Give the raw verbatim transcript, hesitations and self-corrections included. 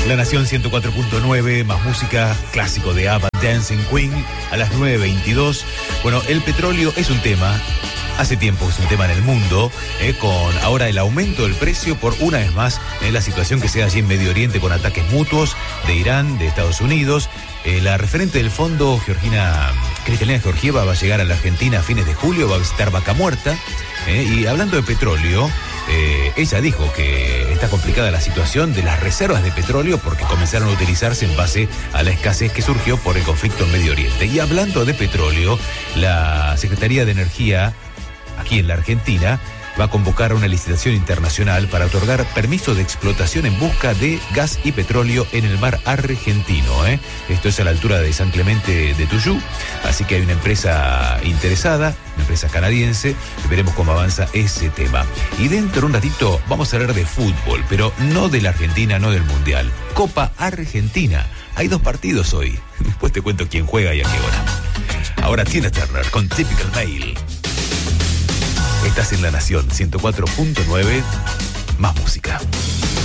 La Nación ciento cuatro punto nueve, más música, clásico de ABBA, Dancing Queen, a las nueve veintidós. Bueno, el petróleo es un tema, hace tiempo es un tema en el mundo, eh, con ahora el aumento del precio por una vez más eh, la situación que se da allí en Medio Oriente con ataques mutuos de Irán, de Estados Unidos. Eh, la referente del fondo, Georgina, Cristalina Georgieva, va a llegar a la Argentina a fines de julio, va a visitar Vaca Muerta. Eh, y hablando de petróleo, eh, ella dijo que está complicada la situación de las reservas de petróleo porque comenzaron a utilizarse en base a la escasez que surgió por el conflicto en Medio Oriente. Y hablando de petróleo, la Secretaría de Energía, aquí en la Argentina, va a convocar una licitación internacional para otorgar permiso de explotación en busca de gas y petróleo en el mar argentino. ¿eh? Esto es a la altura de San Clemente de Tuyú, así que hay una empresa interesada, una empresa canadiense, veremos cómo avanza ese tema. Y dentro de un ratito vamos a hablar de fútbol, pero no de la Argentina, no del Mundial. Copa Argentina. Hay dos partidos hoy. Después te cuento quién juega y a qué hora. Ahora Tina Turner con Typical Male. Estás en La Nación ciento cuatro punto nueve, más música.